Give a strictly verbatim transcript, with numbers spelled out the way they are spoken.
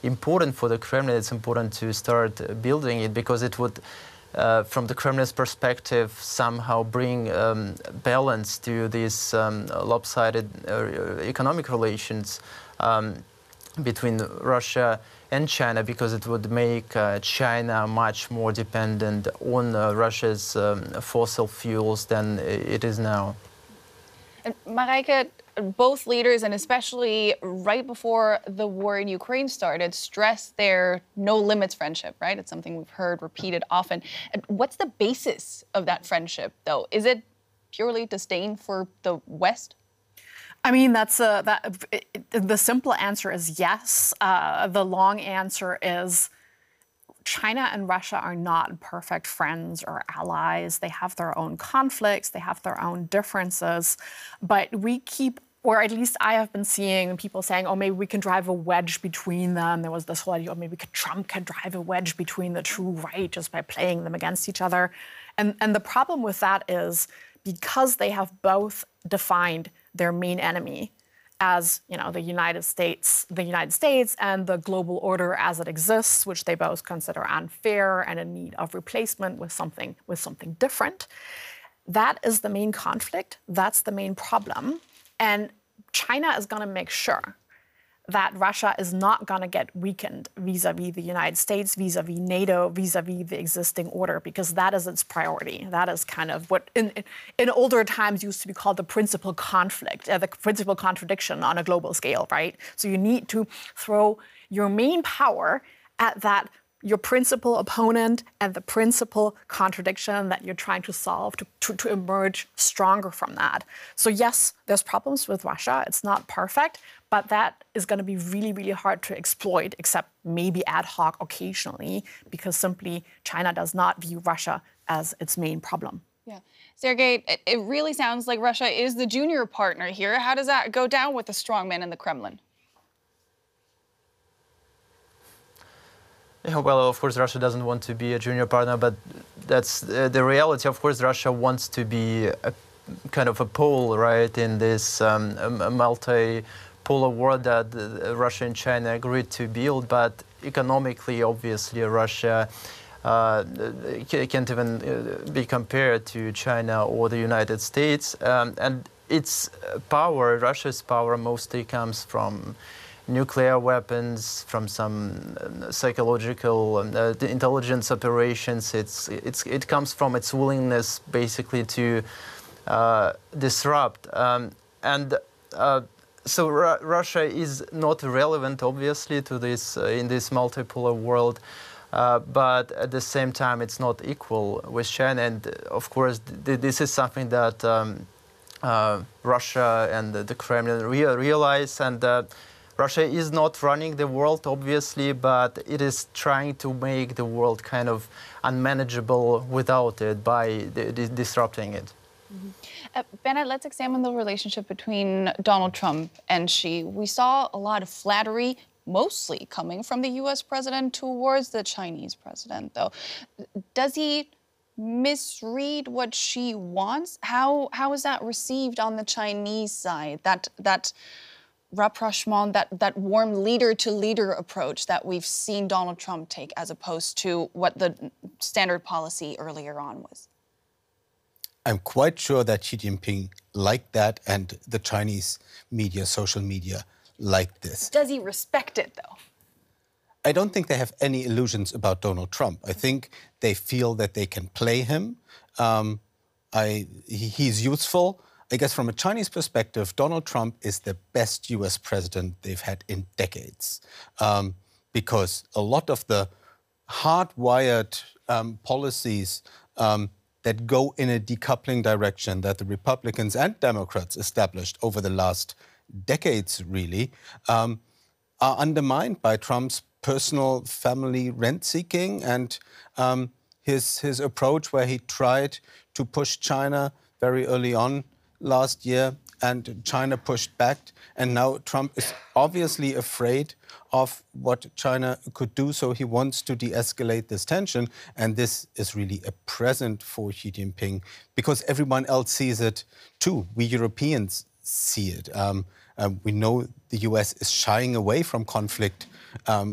important for the Kremlin. It's important to start building it because it would, uh, from the Kremlin's perspective, somehow bring um, balance to these um, lopsided uh, economic relations um, between Russia and China, because it would make uh, China much more dependent on uh, Russia's um, fossil fuels than it is now. And Marijke, both leaders, and especially right before the war in Ukraine started, stressed their no-limits friendship, right? It's something we've heard repeated often. And what's the basis of that friendship, though? Is it purely disdain for the West? I mean, that's a, that, it, the simple answer is yes. Uh, the long answer is China and Russia are not perfect friends or allies. They have their own conflicts, they have their own differences, but we keep, or at least I have been seeing people saying, oh, maybe we can drive a wedge between them. There was this whole idea, oh, maybe Trump can drive a wedge between the two, right, just by playing them against each other. And, and the problem with that is because they have both defined their main enemy as, you know, the United States, the United States and the global order as it exists, which they both consider unfair and in need of replacement with something, with something different. That is the main conflict. That's the main problem. And China is going to make sure that Russia is not going to get weakened vis-a-vis the United States, vis-a-vis NATO, vis-a-vis the existing order, because that is its priority. That is kind of what in, in older times used to be called the principal conflict, uh, the principal contradiction on a global scale, right? So you need to throw your main power at that, your principal opponent and the principal contradiction that you're trying to solve to, to, to emerge stronger from that. So yes, there's problems with Russia. It's not perfect, but that is going to be really, really hard to exploit, except maybe ad hoc occasionally, because simply China does not view Russia as its main problem. Yeah. Sergei, it, it really sounds like Russia is the junior partner here. How does that go down with the strongmen in the Kremlin? Yeah, well, of course, Russia doesn't want to be a junior partner, but that's uh, the reality. Of course, Russia wants to be a kind of a pole, right, in this um, a multi-polar world that uh, Russia and China agreed to build. But economically, obviously, Russia uh, can't even uh, be compared to China or the United States. Um, and its power, Russia's power, mostly comes from nuclear weapons, from some uh, psychological uh, intelligence operations. It's, it's, it comes from its willingness, basically, to uh, disrupt. Um, and uh, so Ru Russia is not relevant, obviously, to this uh, in this multipolar world. Uh, but at the same time, it's not equal with China. And of course, th this is something that um, uh, Russia and the Kremlin re realize. And uh, Russia is not running the world, obviously, but it is trying to make the world kind of unmanageable without it by di disrupting it. Mm-hmm. uh, Bennett, let's examine the relationship between Donald Trump and Xi. We saw a lot of flattery, mostly coming from the U S president towards the Chinese president, though. Does he misread what Xi wants? How, how is that received on the Chinese side, that, that rapprochement, that, that warm leader-to-leader approach that we've seen Donald Trump take, as opposed to what the standard policy earlier on was? I'm quite sure that Xi Jinping liked that, and the Chinese media, social media, liked this. Does he respect it, though? I don't think they have any illusions about Donald Trump. I think they feel that they can play him. Um, I, he, he's useful. I guess from a Chinese perspective, Donald Trump is the best U S president they've had in decades, um, because a lot of the hardwired um, policies um, that go in a decoupling direction that the Republicans and Democrats established over the last decades, really, um, are undermined by Trump's personal family rent-seeking and um, his, his approach where he tried to push China very early on last year, and China pushed back. And now Trump is obviously afraid of what China could do, so he wants to de-escalate this tension. And this is really a present for Xi Jinping, because everyone else sees it too. We Europeans see it. Um, uh, we know the U S is shying away from conflict um,